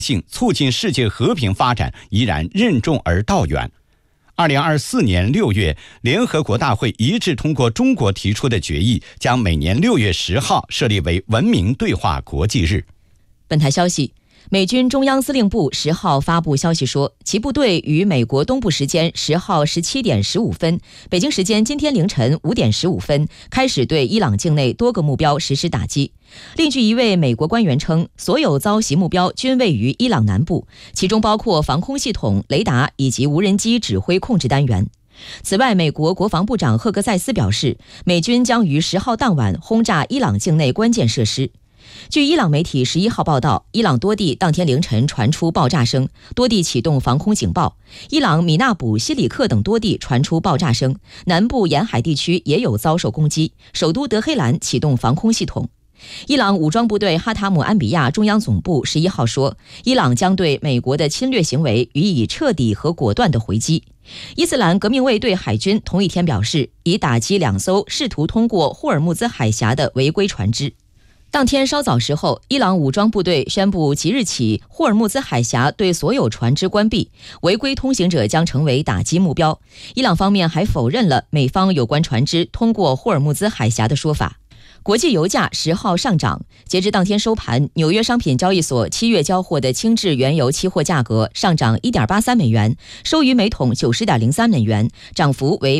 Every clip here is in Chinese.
性促进世界和平发展依然任重而道远。2024年6月，联合国大会一致通过中国提出的决议，将每年6月10号设立为文明对话国际日。 本台消息，美军中央司令部10号发布消息说，其部队于美国东部时间10号17点15分，北京时间今天凌晨5点15分，开始对伊朗境内多个目标实施打击。另据一位美国官员称，所有遭袭目标均位于伊朗南部，其中包括防空系统、雷达以及无人机指挥控制单元。此外，美国国防部长赫格塞斯表示，美军将于10号当晚轰炸伊朗境内关键设施。据伊朗媒体11号报道，伊朗多地当天凌晨传出爆炸声，多地启动防空警报。伊朗米纳卜、西里克等多地传出爆炸声，南部沿海地区也有遭受攻击，首都德黑兰启动防空系统。伊朗武装部队哈塔姆安比亚中央总部11号说，伊朗将对美国的侵略行为予以彻底和果断的回击。伊斯兰革命卫队海军同一天表示，已打击2艘试图通过霍尔木兹海峡的违规船只。当天稍早时候，伊朗武装部队宣布，即日起霍尔木兹海峡对所有船只关闭，违规通行者将成为打击目标。伊朗方面还否认了美方有关船只通过霍尔木兹海峡的说法。国际油价10号上涨，截至当天收盘，纽约商品交易所7月交货的轻质原油期货价格上涨 1.83 美元，收于每桶 90.03 美元，涨幅为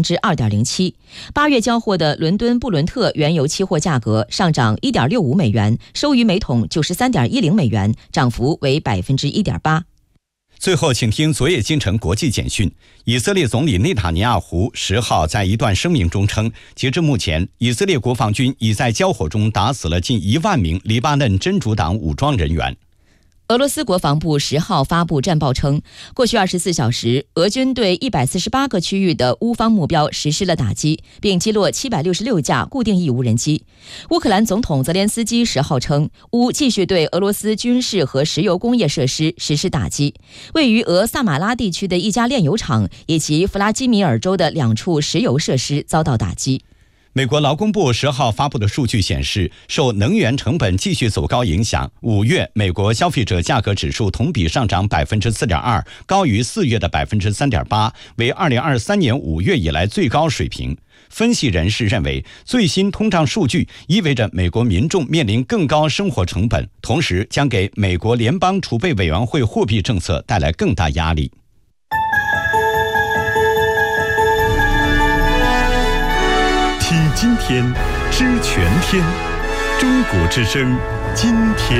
2.07%。8月交货的伦敦布伦特原油期货价格上涨 1.65 美元，收于每桶 93.10 美元，涨幅为 1.8%。 最后，请听昨夜今晨国际简讯。以色列总理内塔尼亚胡10号在一段声明中称，截至目前，以色列国防军已在交火中打死了近1万名黎巴嫩真主党武装人员。 俄罗斯国防部10号发布战报称，过去24小时，俄军对148个区域的乌方目标实施了打击，并击落766架固定翼无人机。乌克兰总统泽连斯基10号称，乌继续对俄罗斯军事和石油工业设施实施打击，位于俄萨马拉地区的一家炼油厂以及弗拉基米尔州的2处石油设施遭到打击。 美国劳工部10号发布的数据显示，受能源成本继续走高影响，5月美国消费者价格指数同比上涨 4.2%， 高于4月的 3.8%， 为2023年5月以来最高水平。分析人士认为，最新通胀数据意味着美国民众面临更高生活成本，同时将给美国联邦储备委员会货币政策带来更大压力。 听今天，知全天，中国之声，今天。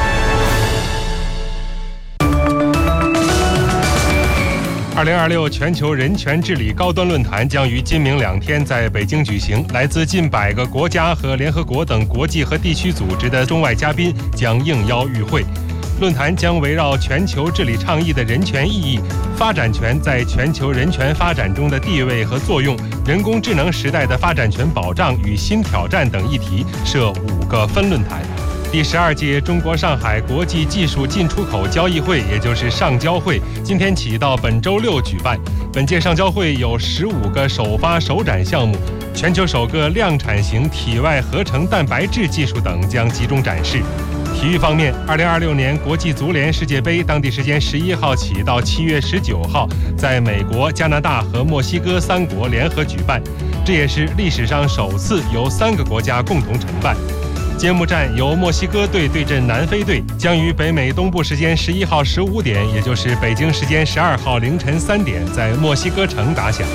2026全球人权治理高端论坛将于今明2天在北京举行，来自近100个国家和联合国等国际和地区组织的中外嘉宾将应邀与会。论坛将围绕全球治理倡议的人权意义、发展权在全球人权发展中的地位和作用、人工智能时代的发展权保障与新挑战等议题，设5个分论坛。第12届中国上海国际技术进出口交易会，也就是上交会，今天起到本周6举办。本届上交会有15个首发首展项目，全球首个量产型体外合成蛋白质技术等将集中展示。体育方面，2026年国际足联世界杯当地时间11号起到7月19号，在美国、加拿大和墨西哥3国联合举办，这也是历史上首次由3个国家共同承办。揭幕战由墨西哥队对阵南非队，将于北美东部时间11号15点，也就是北京时间12号凌晨3点，在墨西哥城打响。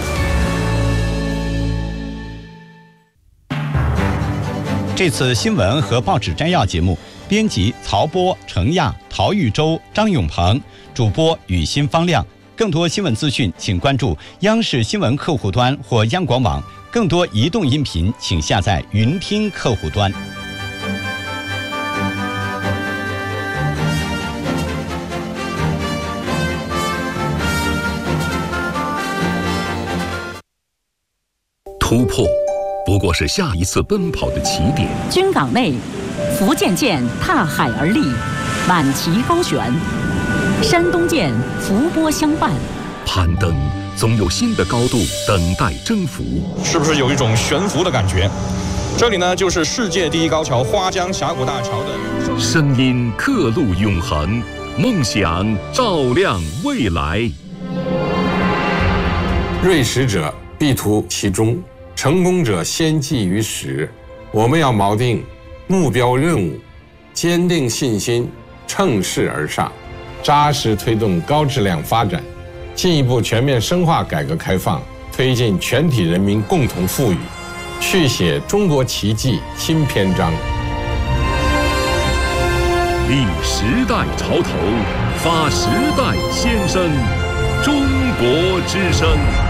这次新闻和报纸摘要节目，编辑曹波、程亚、陶玉洲、张永鹏，主播雨欣、方亮。更多新闻资讯，请关注央视新闻客户端或央广网。更多移动音频，请下载云听客户端。 突破不过是下一次奔跑的起点。 军港内，福建舰踏海而立，满旗高悬；山东舰伏波相伴。 攀登总有新的高度等待征服， 是不是有一种悬浮的感觉？这里呢，就是世界第一高桥花江峡谷大桥的声音刻录永恒， 梦想照亮未来。 锐识者必图其中，成功者先记于始。我们要锚定目标任务，坚定信心，乘势而上，扎实推动高质量发展，进一步全面深化改革开放，推进全体人民共同富裕，续写中国奇迹新篇章。 立时代潮头，发时代先声，中国之声。